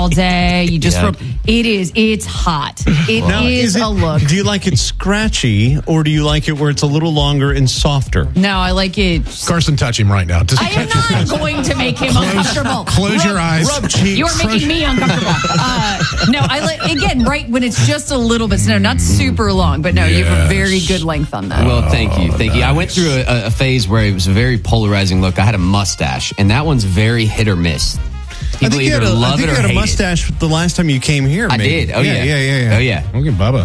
all day. You just it's hot. It is a look. Do you like it scratchy, or do you like it where it's a little longer and softer? No, I like it. Carson, touch him right now. I am not going to make him uncomfortable. Close your eyes. Rub cheeks. You're making me uncomfortable. No, I like, again, right when it's just a little bit, no, not super long, but no, you have a very good length on that. Well, thank you. Nice. I went through a phase where it was a very polarizing look. I had a mustache, and that one's very hit or miss. People either love it or hate it. You had a mustache the last time you came here. I did. Oh, yeah. Oh, yeah. Look at Bubba.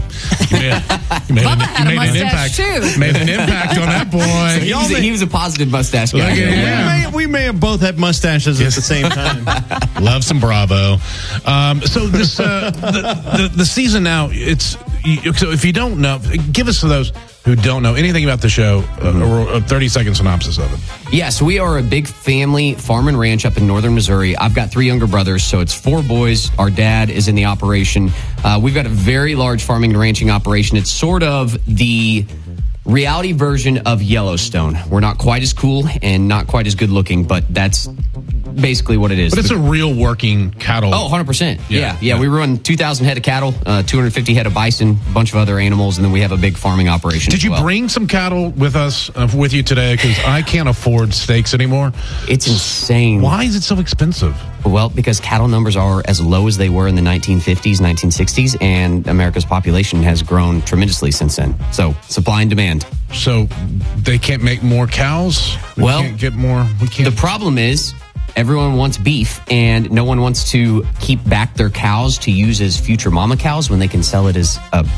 Bubba had a mustache, too. Made an impact on that boy. He was a positive mustache guy. We may have both had mustaches at the same time. Love some Bravo. So this the season now, so if you don't know, give us, for those who don't know anything about the show, a 30-second synopsis of it. Yes, we are a big family farm and ranch up in northern Missouri. I've got 3 younger brothers, so it's 4 boys. Our dad is in the operation. We've got a very large farming and ranching operation. It's sort of the reality version of Yellowstone. We're not quite as cool and not quite as good looking, but that's basically what it is. But it's a real working cattle. Oh, 100%. Yeah. We run 2,000 head of cattle, 250 head of bison, a bunch of other animals, and then we have a big farming operation. Did you bring some cattle with us, with you today? Because I can't afford steaks anymore. It's insane. Why is it so expensive? Well, because cattle numbers are as low as they were in the 1950s, 1960s, and America's population has grown tremendously since then. So, supply and demand. So, they can't make more cows? We can't get more? We can't. The problem is, everyone wants beef, and no one wants to keep back their cows to use as future mama cows when they can sell it as a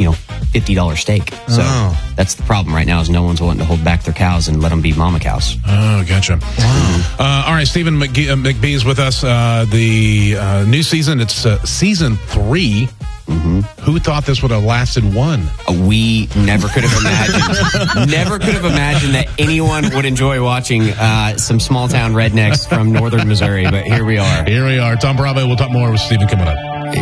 $50 steak. So that's the problem right now, is no one's wanting to hold back their cows and let them be mama cows. Oh, gotcha. Wow. All right, Stephen McBee is with us. The new season, it's season 3. Mm-hmm. Who thought this would have lasted 1? We never could have imagined that anyone would enjoy watching some small town rednecks from northern Missouri, but here we are. Tom Bravo. We'll talk more with Stephen coming up.